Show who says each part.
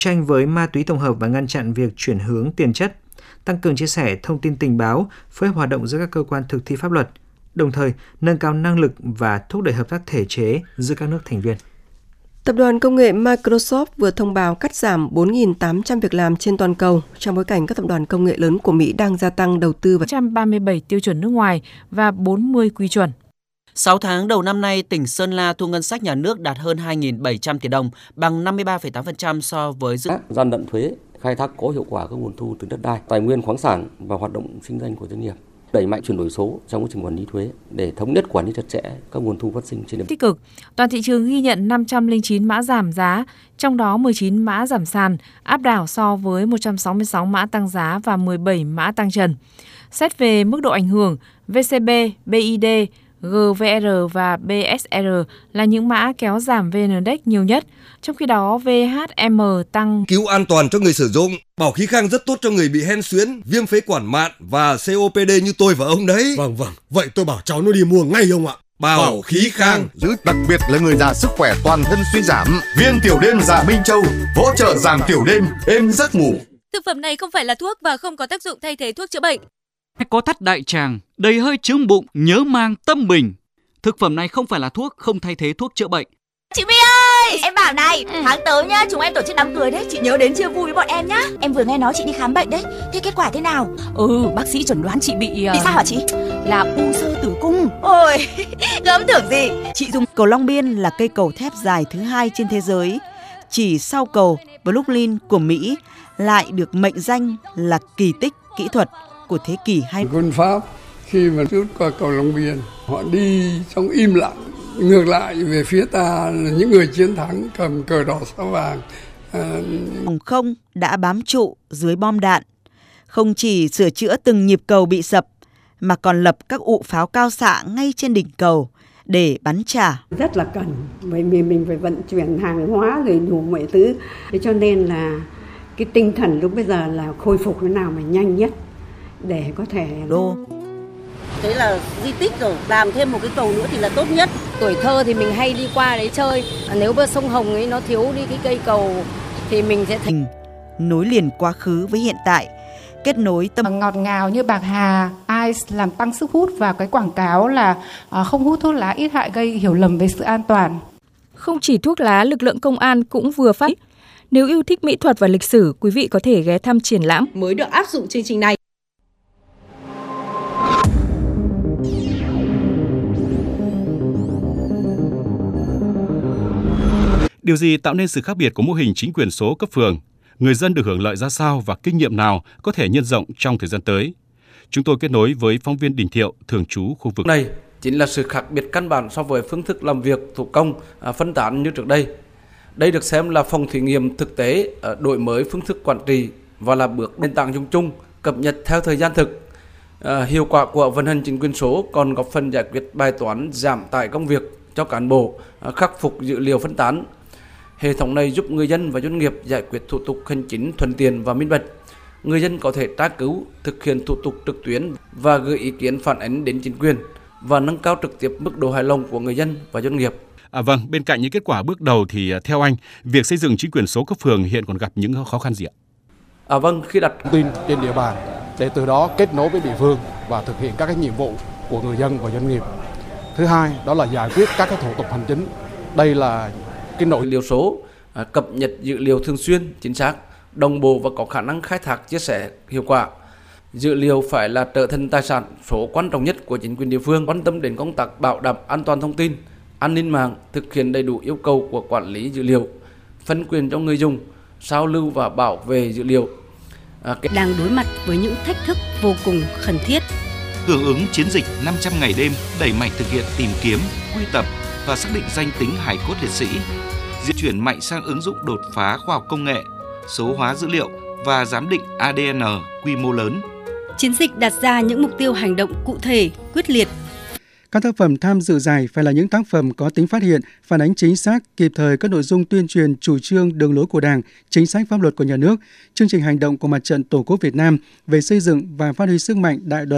Speaker 1: tranh với ma túy tổng hợp và ngăn chặn việc chuyển hướng tiền chất, tăng cường chia sẻ thông tin tình báo, phối hợp hoạt động giữa các cơ quan thực thi pháp luật, đồng thời nâng cao năng lực và thúc đẩy hợp tác thể chế giữa các nước thành viên.
Speaker 2: Tập đoàn công nghệ Microsoft vừa thông báo cắt giảm 4.800 việc làm trên toàn cầu trong bối cảnh các tập đoàn công nghệ lớn của Mỹ đang gia tăng đầu tư vào 137 tiêu chuẩn nước ngoài và 40 quy chuẩn.
Speaker 3: 6 tháng đầu năm nay, tỉnh Sơn La thu ngân sách nhà nước đạt hơn 2.700 tỷ đồng, bằng 53,8% so với dự
Speaker 4: gian lận thuế, khai thác có hiệu quả các nguồn thu từ đất đai, tài nguyên khoáng sản và hoạt động kinh doanh của doanh nghiệp. Đẩy mạnh chuyển đổi số trong quá trình quản lý thuế để thống nhất quản lý chặt chẽ các nguồn thu phát sinh trên địa bàn.
Speaker 5: Tích cực, toàn thị trường ghi nhận 509 mã giảm giá, trong đó 19 mã giảm sàn, áp đảo so với 166 mã tăng giá và 17 mã tăng trần. Xét về mức độ ảnh hưởng, VCB, BID, GVR và BSR là những mã kéo giảm VN Index nhiều nhất, trong khi đó VHM tăng.
Speaker 6: Cứu an toàn cho người sử dụng, bảo khí khang rất tốt cho người bị hen suyễn, viêm phế quản mạn và COPD như tôi và ông đấy.
Speaker 7: Vâng, vậy tôi bảo cháu nó đi mua ngay ông ạ.
Speaker 6: Bảo khí khang,
Speaker 8: đặc biệt là người già sức khỏe toàn thân suy giảm. Viên tiểu đêm Dạ Minh Châu hỗ trợ giảm tiểu đêm, êm giấc ngủ.
Speaker 9: Thực phẩm này không phải là thuốc và không có tác dụng thay thế thuốc chữa bệnh.
Speaker 10: Có thắt đại tràng, đầy hơi chướng bụng, nhớ mang tâm bình. Thực phẩm này không phải là thuốc, không thay thế thuốc chữa bệnh.
Speaker 11: Chị My ơi, em bảo này, tháng tới nhá, chúng em tổ chức đám cưới đấy, chị nhớ đến chia vui với bọn em nhá. Em vừa nghe nói chị đi khám bệnh đấy, thế kết quả thế nào?
Speaker 12: Bác sĩ chẩn đoán chị bị
Speaker 11: sao hả chị?
Speaker 12: Là u xơ tử cung.
Speaker 11: Ôi, gớm tưởng gì.
Speaker 13: Chị dùng cầu Long Biên là cây cầu thép dài thứ 2 trên thế giới, chỉ sau cầu Brooklyn của Mỹ, lại được mệnh danh là kỳ tích kỹ thuật của thế kỷ 20.
Speaker 14: Quân Pháp khi mà rút qua cầu Long Biên, họ đi trong im lặng, ngược lại về phía ta là những người chiến thắng cầm cờ đỏ sao vàng.
Speaker 13: Phòng không đã bám trụ dưới bom đạn, không chỉ sửa chữa từng nhịp cầu bị sập mà còn lập các ụ pháo cao xạ ngay trên đỉnh cầu để bắn trả.
Speaker 15: Rất là cần, bởi vì mình phải vận chuyển hàng hóa rồi đủ mọi thứ, thế cho nên là cái tinh thần lúc bây giờ là khôi phục thế nào mà nhanh nhất để có thể
Speaker 13: đô.
Speaker 16: Thế là di tích rồi, làm thêm một cái cầu nữa thì là tốt nhất.
Speaker 17: Tuổi thơ thì mình hay đi qua đấy chơi, nếu mà sông Hồng ấy nó thiếu đi cái cây cầu thì mình sẽ
Speaker 13: nối liền quá khứ với hiện tại, kết nối tâm
Speaker 18: ngọt ngào như bạc hà, Ice làm tăng sức hút và cái quảng cáo là không hút thuốc lá ít hại gây hiểu lầm về sự an toàn.
Speaker 5: Không chỉ thuốc lá, lực lượng công an cũng vừa phát. Nếu yêu thích mỹ thuật và lịch sử, quý vị có thể ghé thăm triển lãm
Speaker 9: mới được áp dụng chương trình này.
Speaker 19: Điều gì tạo nên sự khác biệt của mô hình chính quyền số cấp phường? Người dân được hưởng lợi ra sao và kinh nghiệm nào có thể nhân rộng trong thời gian tới? Chúng tôi kết nối với phóng viên Đình Thiệu, thường trú khu vực
Speaker 20: này. Chính là sự khác biệt căn bản so với phương thức làm việc thủ công, phân tán như trước đây. Đây được xem là phòng thí nghiệm thực tế, đổi mới phương thức quản trị và là bước nền tảng chung chung, cập nhật theo thời gian thực. Hiệu quả của vận hành chính quyền số còn góp phần giải quyết bài toán giảm tải công việc cho cán bộ, khắc phục dữ liệu phân tán. Hệ thống này giúp người dân và doanh nghiệp giải quyết thủ tục hành chính thuận tiện và minh bạch. Người dân có thể tra cứu, thực hiện thủ tục trực tuyến và gửi ý kiến phản ánh đến chính quyền và nâng cao trực tiếp mức độ hài lòng của người dân và doanh nghiệp.
Speaker 19: Vâng, bên cạnh những kết quả bước đầu thì theo anh, việc xây dựng chính quyền số cấp phường hiện còn gặp những khó khăn gì ạ?
Speaker 20: Vâng, khi đặt
Speaker 7: tin trên địa bàn để từ đó kết nối với địa phương và thực hiện các cái nhiệm vụ của người dân và doanh nghiệp. Thứ hai, đó là giải quyết các cái thủ tục hành chính. Đây là
Speaker 20: cái nội liệu số, cập nhật dữ liệu thường xuyên, chính xác, đồng bộ và có khả năng khai thác chia sẻ hiệu quả. Dữ liệu phải là trở thành tài sản số quan trọng nhất của chính quyền địa phương, quan tâm đến công tác bảo đảm an toàn thông tin, an ninh mạng, thực hiện đầy đủ yêu cầu của quản lý dữ liệu, phân quyền cho người dùng, sao lưu và bảo vệ dữ liệu.
Speaker 9: Đang đối mặt với những thách thức vô cùng khẩn thiết.
Speaker 21: Hưởng ứng chiến dịch 500 ngày đêm, đẩy mạnh thực hiện tìm kiếm, quy tập và xác định danh tính hài cốt liệt sĩ, di chuyển mạnh sang ứng dụng đột phá khoa học công nghệ, số hóa dữ liệu và giám định ADN quy mô lớn.
Speaker 9: Chiến dịch đặt ra những mục tiêu hành động cụ thể, quyết liệt.
Speaker 22: Các tác phẩm tham dự giải phải là những tác phẩm có tính phát hiện, phản ánh chính xác, kịp thời các nội dung tuyên truyền, chủ trương, đường lối của Đảng, chính sách pháp luật của nhà nước, chương trình hành động của Mặt trận Tổ quốc Việt Nam về xây dựng và phát huy sức mạnh đại đoàn